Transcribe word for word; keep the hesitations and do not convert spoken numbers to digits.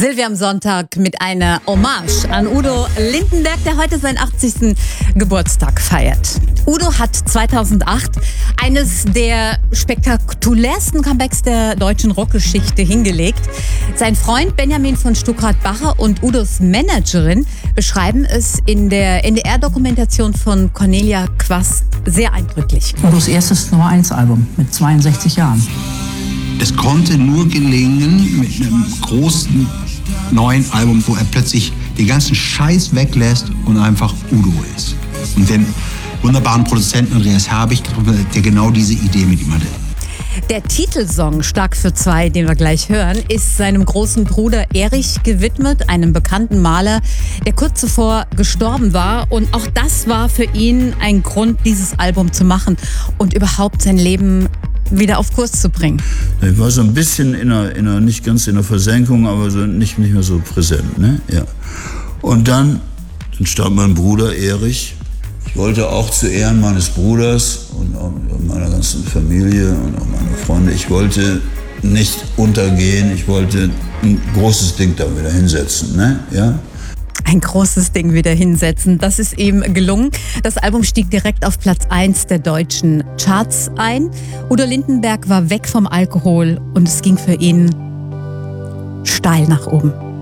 Silvia am Sonntag mit einer Hommage an Udo Lindenberg, der heute seinen achtzigsten Geburtstag feiert. Udo hat zweitausendacht eines der spektakulärsten Comebacks der deutschen Rockgeschichte hingelegt. Sein Freund Benjamin von Stuckrad-Barre und Udos Managerin beschreiben es in der N D R-Dokumentation von Cornelia Quast sehr eindrücklich. Udos erstes Nummer eins Album mit zweiundsechzig Jahren. Es konnte nur gelingen mit einem großen neuen Album, wo er plötzlich den ganzen Scheiß weglässt und einfach Udo ist. Und den wunderbaren Produzenten Andreas Herbig, der genau diese Idee mit ihm hatte. Der Titelsong Schlag für zwei, den wir gleich hören, ist seinem großen Bruder Erich gewidmet, einem bekannten Maler, der kurz zuvor gestorben war. Und auch das war für ihn ein Grund, dieses Album zu machen und überhaupt sein Leben wieder auf Kurs zu bringen. Ich war so ein bisschen in einer, in einer nicht ganz in der Versenkung, aber so nicht, nicht mehr so präsent. Ne? Ja. Und dann, dann starb mein Bruder Erich. Ich wollte auch zu Ehren meines Bruders und auch meiner ganzen Familie und auch meiner Freunde, ich wollte nicht untergehen, ich wollte ein großes Ding da wieder hinsetzen. Ne? Ja? Ein großes Ding wieder hinsetzen. Das ist ihm gelungen. Das Album stieg direkt auf Platz eins der deutschen Charts ein. Udo Lindenberg war weg vom Alkohol und es ging für ihn steil nach oben.